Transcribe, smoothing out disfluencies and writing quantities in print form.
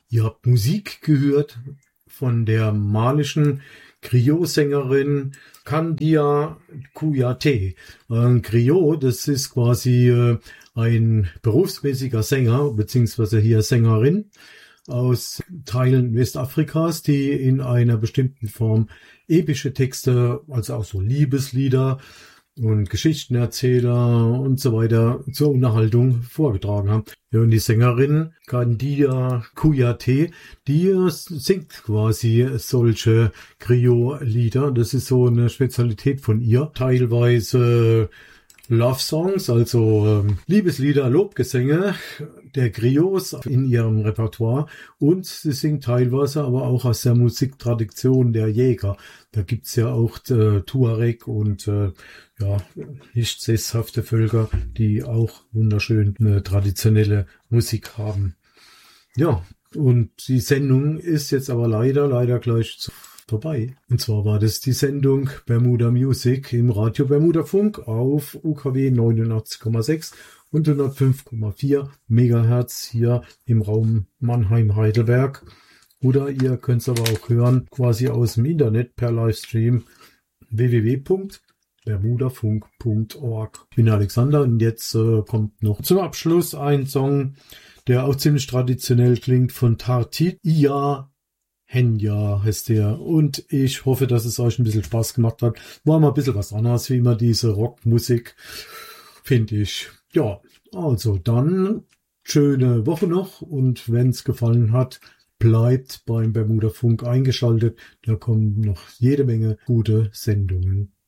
Ihr habt Musik gehört von der malischen Griot-Sängerin Candia Kouyaté. Griot, das ist quasi ein berufsmäßiger Sänger, beziehungsweise hier Sängerin aus Teilen Westafrikas, die in einer bestimmten Form epische Texte, also auch so Liebeslieder und Geschichtenerzähler und so weiter zur Unterhaltung vorgetragen haben. Ja, und die Sängerin Candia Kouyaté, die singt quasi solche Griot-Lieder. Das ist so eine Spezialität von ihr. Teilweise Love Songs, also Liebeslieder, Lobgesänge der Griots in ihrem Repertoire, und sie singt teilweise aber auch aus der Musiktradition der Jäger. Da gibt's ja auch Tuareg und nicht sesshafte Völker, die auch wunderschön eine traditionelle Musik haben. Ja, und die Sendung ist jetzt aber leider gleich vorbei. Und zwar war das die Sendung Bermuda Music im Radio Bermuda Funk auf UKW 89,6 und 105,4 Megahertz hier im Raum Mannheim-Heidelberg. Oder ihr könnt es aber auch hören, quasi aus dem Internet per Livestream www.bermudafunk.org. Ich bin Alexander und jetzt kommt noch zum Abschluss ein Song, der auch ziemlich traditionell klingt, von Tartit. Ia Henya heißt der, und ich hoffe, dass es euch ein bisschen Spaß gemacht hat. War mal ein bisschen was anderes, wie immer diese Rockmusik, finde ich. Ja, also dann schöne Woche noch, und wenn es gefallen hat, bleibt beim Bermuda Funk eingeschaltet. Da kommen noch jede Menge gute Sendungen.